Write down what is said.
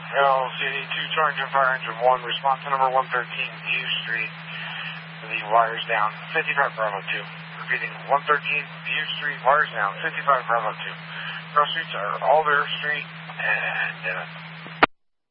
LCD 2 Torrington Fire Engine 1, response to number 113 View Street. The wires down, 55 Bravo 2. Repeating, 113 View Street, wires down, 55 Bravo 2. Cross streets are Alder Street and